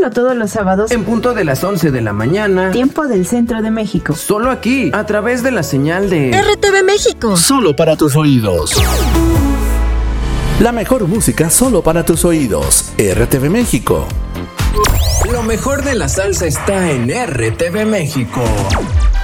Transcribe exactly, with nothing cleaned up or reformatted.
Escúchalo todos los sábados en punto de las once de la mañana, tiempo del centro de México. Solo aquí, a través de la señal de R T V México. Solo para tus oídos. La mejor música solo para tus oídos. R T V México. Lo mejor de la salsa está en R T V México.